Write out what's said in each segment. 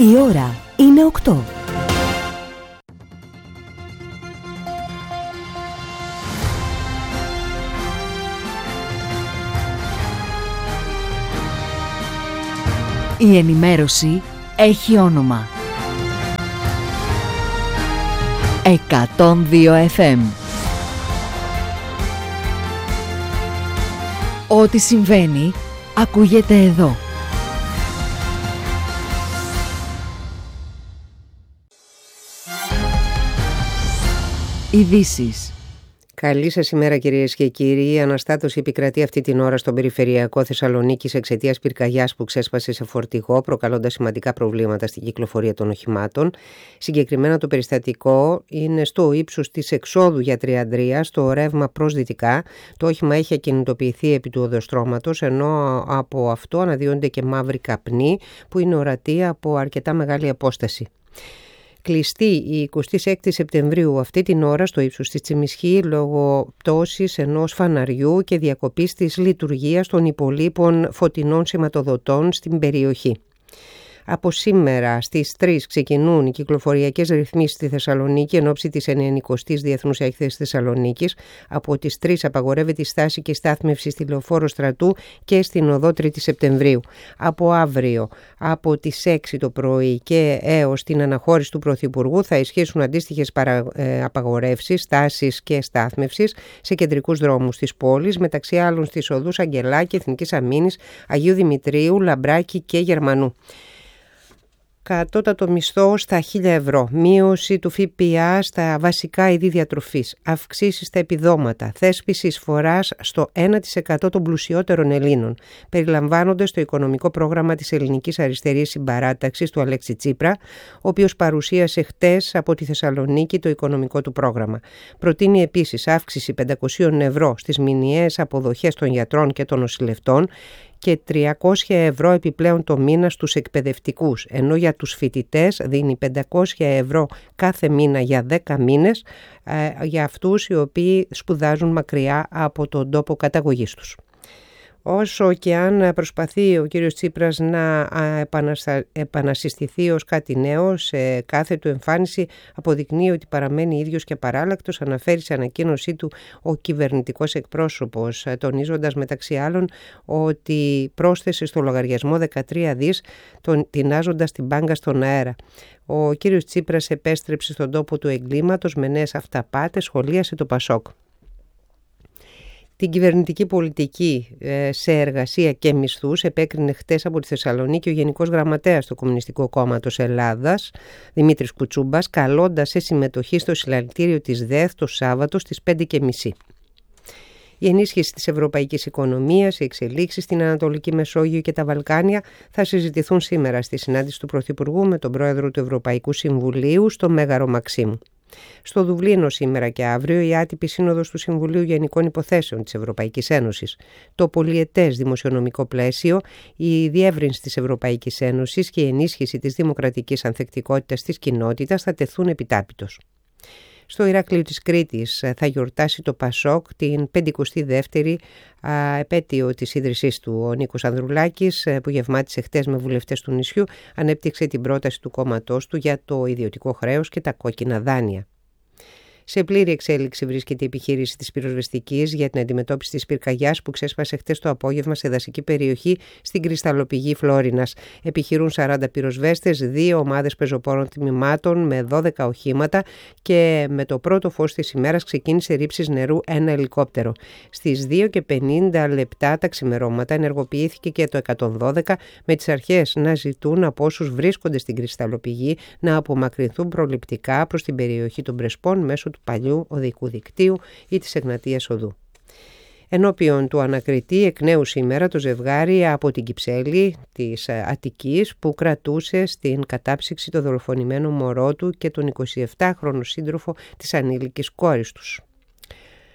Η ώρα είναι 8. Η ενημέρωση έχει όνομα. 102 FM. Ό,τι συμβαίνει ακούγεται εδώ. Ειδήσεις. Καλή σας ημέρα κυρίες και κύριοι. Η αναστάτωση επικρατεί αυτή την ώρα στον περιφερειακό Θεσσαλονίκης εξαιτίας πυρκαγιάς που ξέσπασε σε φορτηγό, προκαλώντας σημαντικά προβλήματα στην κυκλοφορία των οχημάτων. Συγκεκριμένα το περιστατικό είναι στο ύψος της εξόδου για Τριανδρία, στο ρεύμα προς δυτικά. Το όχημα έχει ακινητοποιηθεί επί του οδοστρώματος, ενώ από αυτό αναδύονται και μαύροι καπνοί που είναι ορατοί από αρκετά μεγάλη απόσταση. Κλειστή η 26η Σεπτεμβρίου αυτή την ώρα στο ύψος της Τσιμισχή λόγω πτώσης ενός φαναριού και διακοπής της λειτουργίας των υπολείπων φωτεινών σηματοδοτών στην περιοχή. Από σήμερα στις 3 ξεκινούν οι κυκλοφοριακές ρυθμίσεις στη Θεσσαλονίκη εν ώψη της 90ης Διεθνούς Έκθεσης Θεσσαλονίκης. Από τις 3 απαγορεύεται η στάση και η στάθμευση στη Λεωφόρο Στρατού και στην οδό 3η Σεπτεμβρίου. Από αύριο, από τις 6 το πρωί και έως την αναχώρηση του Πρωθυπουργού θα ισχύσουν αντίστοιχες απαγορεύσεις, στάσεις και στάθμευσης σε κεντρικούς δρόμους της πόλης, μεταξύ άλλων στις οδούς Αγγελάκη, Εθνικής Αμήνης, Αγίου Δημητρίου, Λαμπράκη και Γερμανού. Κατώτατο μισθό στα 1.000 ευρώ, μείωση του ΦΠΑ στα βασικά είδη διατροφής, αυξήσεις στα επιδόματα, θέσπιση εισφοράς στο 1% των πλουσιότερων Ελλήνων, περιλαμβάνονται στο οικονομικό πρόγραμμα της Ελληνικής Αριστερής Συμπαράταξης του Αλέξη Τσίπρα, ο οποίος παρουσίασε χτες από τη Θεσσαλονίκη το οικονομικό του πρόγραμμα. Προτείνει επίσης αύξηση 500 ευρώ στις μηνιαίες αποδοχές των γιατρών και των νοσηλευτών και 300 ευρώ επιπλέον το μήνα στους εκπαιδευτικούς, ενώ για τους φοιτητές δίνει 500 ευρώ κάθε μήνα για 10 μήνες για αυτούς οι οποίοι σπουδάζουν μακριά από τον τόπο καταγωγής τους. Όσο και αν προσπαθεί ο κύριος Τσίπρας να επανασυστηθεί ως κάτι νέο, σε κάθε του εμφάνιση αποδεικνύει ότι παραμένει ίδιος και απαράλλακτος, αναφέρει σε ανακοίνωσή του ο κυβερνητικός εκπρόσωπος, τονίζοντας μεταξύ άλλων ότι πρόσθεσε στο λογαριασμό 13 δις, τεινάζοντας την μπάγκα στον αέρα. Ο κύριος Τσίπρας επέστρεψε στον τόπο του εγκλήματος με νέες αυταπάτες, σχολίασε το Πασόκ. Την κυβερνητική πολιτική σε εργασία και μισθούς επέκρινε χτες από τη Θεσσαλονίκη ο Γενικός Γραμματέας του Κομμουνιστικού Κόμματος Ελλάδας, Δημήτρης Κουτσούμπας, καλώντας σε συμμετοχή στο συλλαλητήριο της ΔΕΘ το Σάββατο στις 5:30. Η ενίσχυση της ευρωπαϊκής οικονομίας, οι εξελίξεις στην Ανατολική Μεσόγειο και τα Βαλκάνια θα συζητηθούν σήμερα στη συνάντηση του Πρωθυπουργού με τον Πρόεδρο του Ευρωπαϊκού Συμβουλίου στο Μέγαρο Μαξίμου. Στο Δουβλίνο σήμερα και αύριο η άτυπη σύνοδος του Συμβουλίου Γενικών Υποθέσεων της Ευρωπαϊκής Ένωσης, το πολυετές δημοσιονομικό πλαίσιο, η διεύρυνση της Ευρωπαϊκής Ένωσης και η ενίσχυση της δημοκρατικής ανθεκτικότητας της κοινότητας θα τεθούν επιτάπητος. Στο Ηράκλειο της Κρήτης θα γιορτάσει το Πασόκ την 52η επέτειο της ίδρυσής του. Ο Νίκος Ανδρουλάκης, που γευμάτισε χτες με βουλευτές του νησιού, ανέπτυξε την πρόταση του κόμματός του για το ιδιωτικό χρέος και τα κόκκινα δάνεια. Σε πλήρη εξέλιξη βρίσκεται η επιχείρηση της πυροσβεστικής για την αντιμετώπιση της πυρκαγιάς που ξέσπασε χτες το απόγευμα σε δασική περιοχή στην κρυσταλλοπηγή Φλόρινας. Επιχειρούν 40 πυροσβέστες, 2 ομάδες πεζοπόρων τμήματων με 12 οχήματα και με το πρώτο φως της ημέρας ξεκίνησε ρήψης νερού ένα ελικόπτερο. Στις 2:50 τα ξημερώματα ενεργοποιήθηκε και το 112 με τις αρχές να ζητούν από όσους βρίσκονται στην κρυσταλλοπηγή να απομακρυνθούν προληπτικά προς την περιοχή των Πρεσπών μέσω του παλιού οδικού δικτύου ή της Εγνατίας Οδού. Ενώπιον του ανακριτή εκ νέου σήμερα το ζευγάρι από την Κυψέλη της Αττικής που κρατούσε στην κατάψυξη το δολοφονημένο μωρό του και τον 27χρονο σύντροφο της ανήλικης κόρης τους.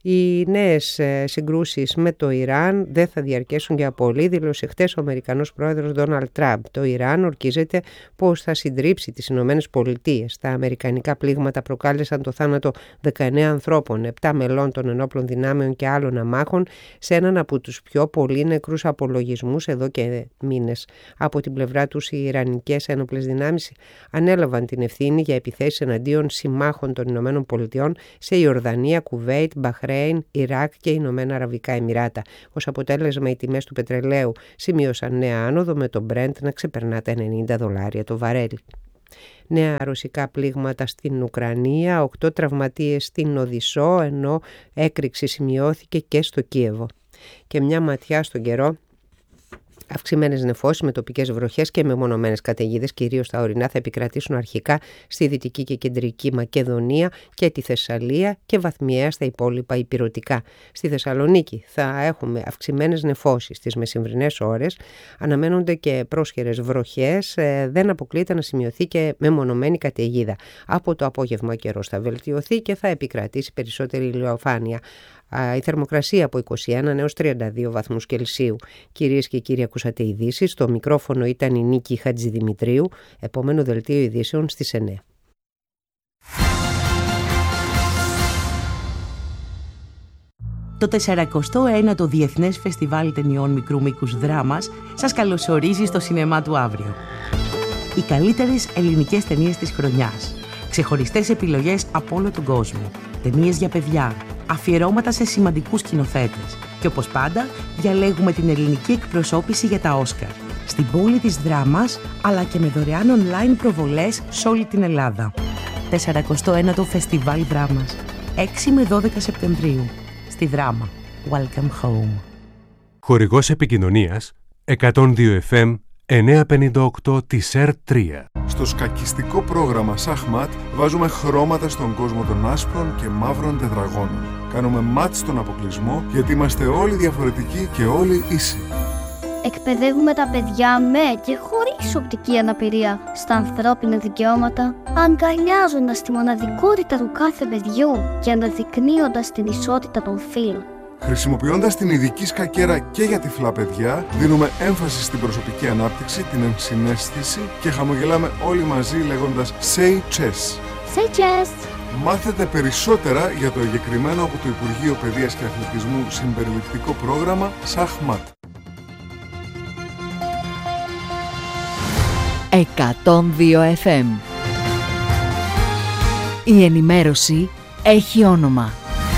Οι νέες συγκρούσεις με το Ιράν δεν θα διαρκέσουν για πολύ, δήλωσε χτες ο Αμερικανός πρόεδρος Ντόναλντ Τραμπ. Το Ιράν ορκίζεται πως θα συντρίψει τις Ηνωμένες Πολιτείες. Τα αμερικανικά πλήγματα προκάλεσαν το θάνατο 19 ανθρώπων, 7 μελών των ενόπλων δυνάμεων και άλλων αμάχων, σε έναν από τους πιο πολύ νεκρούς απολογισμούς εδώ και μήνες. Από την πλευρά τους, οι Ιρανικές ένοπλες δυνάμεις ανέλαβαν την ευθύνη για επιθέσεις εναντίον συμμάχων των Ηνωμένων Πολιτειών σε Ιορδανία, Κουβέιτ, Μπαχρέιν, Ιράκ και Ηνωμένα Αραβικά Εμιράτα. Ως αποτέλεσμα, οι τιμές του πετρελαίου σημείωσαν νέα άνοδο, με το Brent να ξεπερνά τα $90 το βαρέλι. Νέα ρωσικά πλήγματα στην Ουκρανία, 8 τραυματίες στην Οδυσσό, ενώ έκρηξη σημειώθηκε και στο Κίεβο. Και μια ματιά στον καιρό. Αυξημένες νεφώσεις με τοπικές βροχές και μεμονωμένες καταιγίδες, κυρίως στα ορεινά, θα επικρατήσουν αρχικά στη Δυτική και Κεντρική Μακεδονία και τη Θεσσαλία και βαθμιαία στα υπόλοιπα ηπειρωτικά. Στη Θεσσαλονίκη θα έχουμε αυξημένες νεφώσεις στις μεσημβρινές ώρες, αναμένονται και πρόσχερες βροχές, δεν αποκλείεται να σημειωθεί και μεμονωμένη καταιγίδα. Από το απόγευμα ο καιρός θα βελτιωθεί και θα επικρατήσει περισσότερη ηλιοφάνεια. Η θερμοκρασία από 21 έως 32 βαθμούς Κελσίου. Κυρίες και κύριοι, ακούσατε ειδήσεις. Στο μικρόφωνο ήταν η Νίκη Χατζηδημητρίου. Επόμενο δελτίο ειδήσεων στις 9. Το 49ο Διεθνές Φεστιβάλ Ταινιών Μικρού Μήκους Δράμας σας καλωσορίζει στο σινεμά του αύριο. Οι καλύτερες ελληνικές ταινίες της χρονιάς. Ξεχωριστές επιλογές από όλο τον κόσμο. Ταινίες για παιδιά. Αφιερώματα σε σημαντικούς σκηνοθέτες. Και όπως πάντα, διαλέγουμε την ελληνική εκπροσώπηση για τα Όσκαρ. Στην πόλη της Δράμας, αλλά και με δωρεάν online προβολές σε όλη την Ελλάδα. 49ο Φεστιβάλ Δράμας. 6 με 12 Σεπτεμβρίου. Στη Δράμα. Welcome home. Χορηγός επικοινωνίας 102 FM 958 της ΕΡΤ3. Στο σκακιστικό πρόγραμμα Σαχμάτ βάζουμε χρώματα στον κόσμο των άσπρων και μαύρων τετραγώνων. Κάνουμε μάτ στον αποκλεισμό, γιατί είμαστε όλοι διαφορετικοί και όλοι ίσοι. Εκπαιδεύουμε τα παιδιά με και χωρίς οπτική αναπηρία στα ανθρώπινα δικαιώματα, αγκαλιάζοντας τη μοναδικότητα του κάθε παιδιού και αναδεικνύοντας την ισότητα των φύλων. Χρησιμοποιώντας την ειδική σκακέρα και για τυφλά παιδιά, δίνουμε έμφαση στην προσωπική ανάπτυξη, την ενσυναίσθηση και χαμογελάμε όλοι μαζί λέγοντας Say Chess. Say Chess! Μάθετε περισσότερα για το εγκεκριμένο από το Υπουργείο Παιδείας και Αθλητισμού συμπεριληπτικό πρόγραμμα Σαχμάτ. 102 FM. Η ενημέρωση έχει όνομα.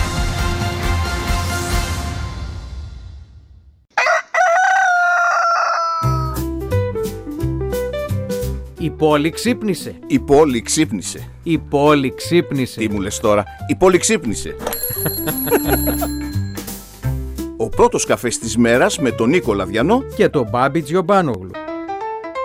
Η πόλη ξύπνησε. Η πόλη ξύπνησε. Η πόλη ξύπνησε. Τι μου λες τώρα? Η πόλη ξύπνησε. Ο πρώτος καφές της μέρας με τον Νίκο Λαδιανό και τον Μπάμπη Τζιομπάνογλου.